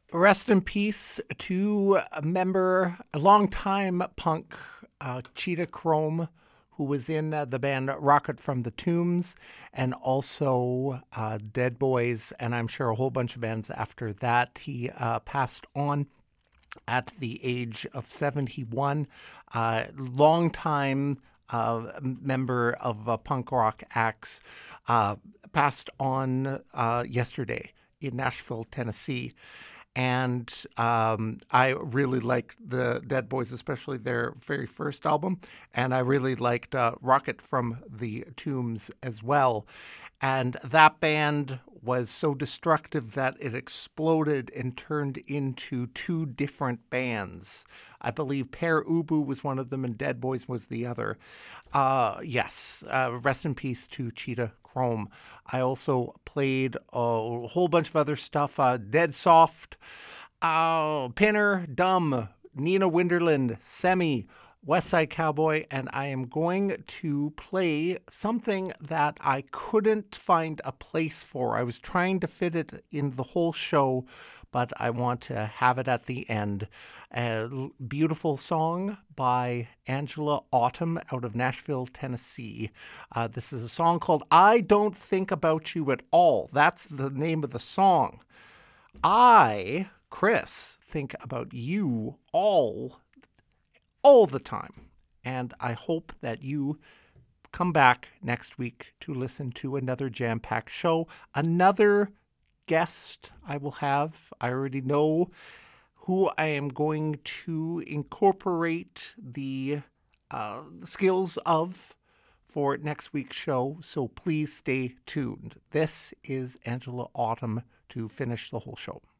Rest in peace to a longtime punk, Cheetah Chrome, who was in the band Rocket from the Tombs, and also Dead Boys, and I'm sure a whole bunch of bands after that. He passed on at the age of 71. Longtime member of punk rock acts, passed on yesterday in Nashville, Tennessee. And I really liked the Dead Boys, especially their very first album. And I really liked Rocket from the Tombs as well. And that band was so destructive that it exploded and turned into two different bands. I believe Pere Ubu was one of them and Dead Boys was the other. Yes, rest in peace to Cheetah Chrome. I also played a whole bunch of other stuff. Dead Soft, Pinner, Dumb, Nina Winderland, Semi, West Side Cowboy, and I am going to play something that I couldn't find a place for. I was trying to fit it in the whole show, but I want to have it at the end. A beautiful song by Angela Autumn out of Nashville, Tennessee. This is a song called I Don't Think About You at All. That's the name of the song. I, Chris, think about you all the time. And I hope that you come back next week to listen to another jam-packed show. Another guest I will have. I already know who I am going to incorporate the skills of for next week's show. So please stay tuned. This is Angela Autumn to finish the whole show.